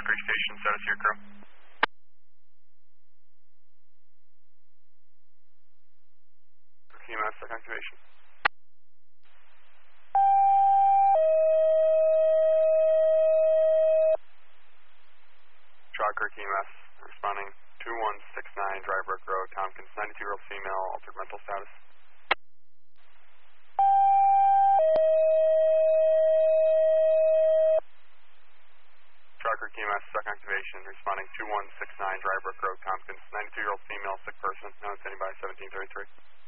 Chalk Creek Station, status to your crew. EMS, second activation. Chalk Creek EMS, responding 2169 Dry Brook Road, Tompkins, 92-year-old female, altered mental status. Chalk Creek EMS, second activation, responding 2169 Dry Brook Road, Tompkins, 92-year-old female, sick person, known standing by 1733.